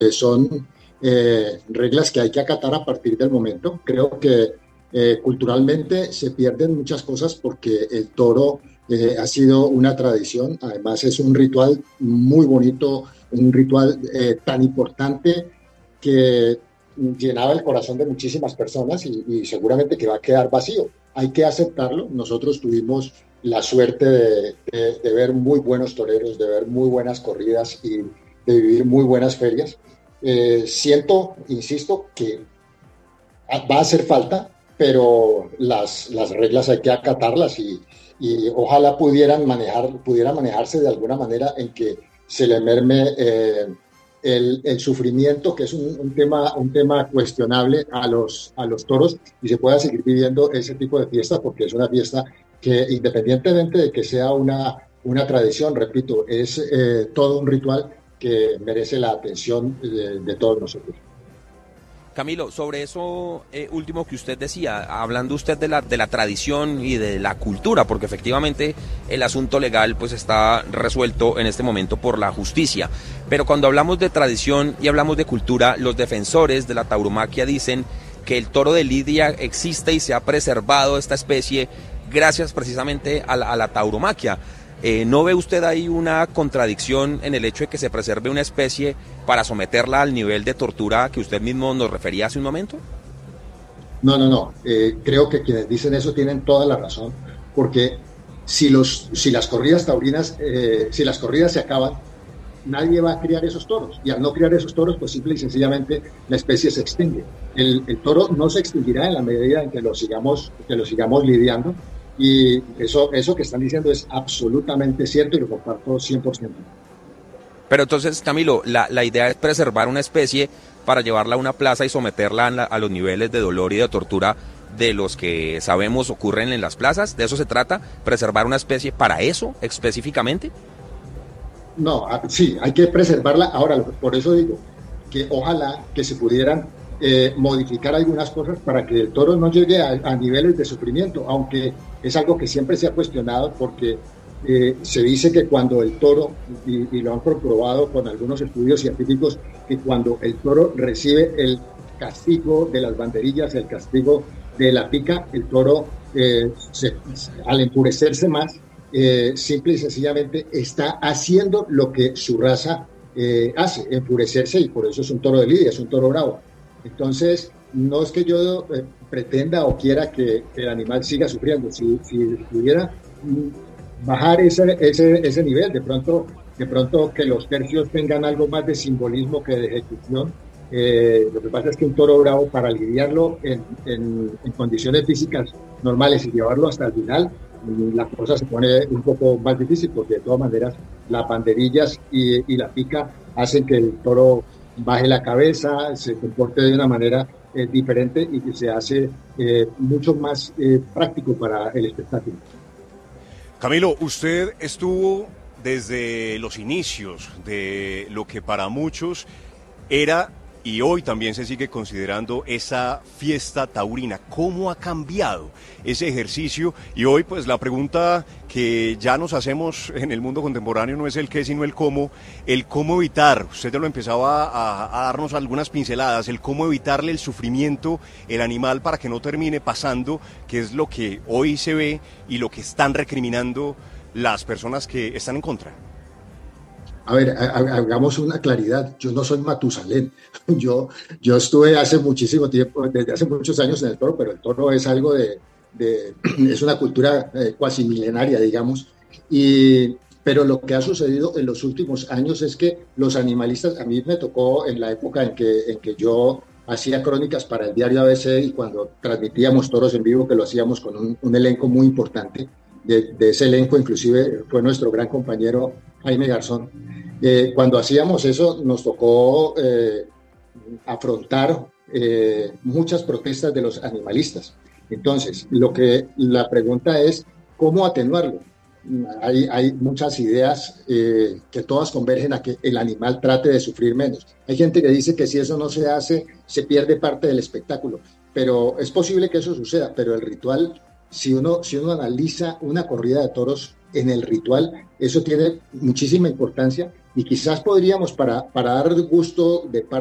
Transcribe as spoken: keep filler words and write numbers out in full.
son eh, reglas que hay que acatar a partir del momento. Creo que eh, culturalmente se pierden muchas cosas porque el toro eh, ha sido una tradición, además es un ritual muy bonito, un ritual eh, tan importante que llenaba el corazón de muchísimas personas y, y seguramente que va a quedar vacío. Hay que aceptarlo. Nosotros tuvimos la suerte de, de, de ver muy buenos toreros, de ver muy buenas corridas y de vivir muy buenas ferias. Eh, siento, insisto, que va a hacer falta, pero las, las reglas hay que acatarlas y, y ojalá pudieran, manejar, pudieran manejarse de alguna manera en que se le merme eh, el, el sufrimiento, que es un, un, tema, un tema cuestionable a los, a los toros, y se pueda seguir viviendo ese tipo de fiestas, porque es una fiesta que, independientemente de que sea una, una tradición, repito, es eh, todo un ritual que merece la atención de, de todos nosotros. Camilo, sobre eso eh, último que usted decía, hablando usted de la, de la tradición y de la cultura, porque efectivamente el asunto legal pues está resuelto en este momento por la justicia, pero cuando hablamos de tradición y hablamos de cultura, los defensores de la tauromaquia dicen que el toro de lidia existe y se ha preservado esta especie gracias precisamente a la, a la tauromaquia. Eh, ¿No ve usted ahí una contradicción en el hecho de que se preserve una especie para someterla al nivel de tortura que usted mismo nos refería hace un momento? No, no, no. Eh, creo que quienes dicen eso tienen toda la razón, porque si, los, si las corridas taurinas, eh, si las corridas se acaban, nadie va a criar esos toros, y al no criar esos toros, pues simple y sencillamente la especie se extingue. El, el toro no se extinguirá en la medida en que lo sigamos, que lo sigamos lidiando. Y eso, eso que están diciendo es absolutamente cierto y lo comparto cien por ciento. Pero entonces, Camilo, la, la idea es preservar una especie para llevarla a una plaza y someterla a, la, a los niveles de dolor y de tortura de los que sabemos ocurren en las plazas. ¿De eso se trata? ¿Preservar una especie para eso específicamente? No, sí, hay que preservarla. Ahora, por eso digo que ojalá que se pudieran Eh, modificar algunas cosas para que el toro no llegue a, a niveles de sufrimiento, aunque es algo que siempre se ha cuestionado porque eh, se dice que cuando el toro, y, y lo han comprobado con algunos estudios científicos, que cuando el toro recibe el castigo de las banderillas, el castigo de la pica, el toro eh, se, al enfurecerse más, eh, simple y sencillamente está haciendo lo que su raza eh, hace, enfurecerse, y por eso es un toro de lidia, es un toro bravo. Entonces, no es que yo eh, pretenda o quiera que, que el animal siga sufriendo. Si, si pudiera mm, bajar ese, ese, ese nivel, de pronto, de pronto que los tercios tengan algo más de simbolismo que de ejecución. Eh, lo que pasa es que un toro bravo, para lidiarlo en, en, en condiciones físicas normales y llevarlo hasta el final, la cosa se pone un poco más difícil, porque de todas maneras las banderillas y, y la pica hacen que el toro baje la cabeza, se comporte de una manera eh, diferente y que se hace eh, mucho más eh, práctico para el espectáculo. Camilo, usted estuvo desde los inicios de lo que para muchos era y hoy también se sigue considerando esa fiesta taurina. ¿Cómo ha cambiado ese ejercicio? Y hoy pues la pregunta que ya nos hacemos en el mundo contemporáneo no es el qué, sino el cómo. El cómo evitar, usted ya lo empezaba a, a darnos algunas pinceladas, el cómo evitarle el sufrimiento al animal para que no termine pasando, que es lo que hoy se ve y lo que están recriminando las personas que están en contra. A ver, hagamos una claridad. Yo no soy Matusalén. Yo, yo estuve hace muchísimo tiempo, desde hace muchos años en el toro, pero el toro es algo de, de es una cultura eh, cuasi milenaria, digamos. Y, pero lo que ha sucedido en los últimos años es que los animalistas, a mí me tocó en la época en que, en que yo hacía crónicas para el diario A B C y cuando transmitíamos toros en vivo, que lo hacíamos con un, un elenco muy importante. De, de ese elenco inclusive fue nuestro gran compañero Jaime Garzón. Eh, cuando hacíamos eso nos tocó eh, afrontar eh, muchas protestas de los animalistas. Entonces, lo que la pregunta es ¿cómo atenuarlo? Hay, hay muchas ideas eh, que todas convergen a que el animal trate de sufrir menos. Hay gente que dice que si eso no se hace, se pierde parte del espectáculo, pero es posible que eso suceda, pero el ritual, si uno, si uno analiza una corrida de toros en el ritual, eso tiene muchísima importancia y quizás podríamos, para, para dar gusto de parte